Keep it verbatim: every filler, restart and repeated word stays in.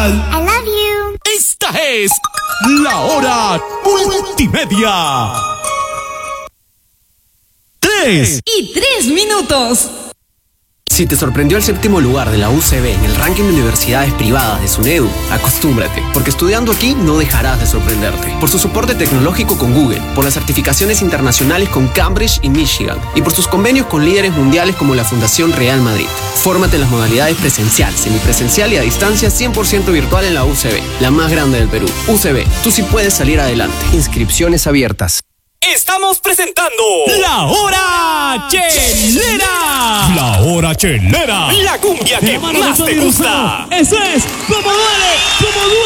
I love you. Esta es la hora multimedia. Tres y tres minutos. Si te sorprendió el séptimo lugar de la U C B en el ranking de universidades privadas de SUNEDU, acostúmbrate, porque estudiando aquí no dejarás de sorprenderte. Por su soporte tecnológico con Google, por las certificaciones internacionales con Cambridge y Michigan, y por sus convenios con líderes mundiales como la Fundación Real Madrid. Fórmate en las modalidades presencial, semipresencial y a distancia cien por ciento virtual en la U C B, la más grande del Perú. U C B, tú sí puedes salir adelante. Inscripciones abiertas. Estamos presentando La Hora Chelera. La Hora Chelera. La cumbia que más te gusta. Eso es, como duele, como duele.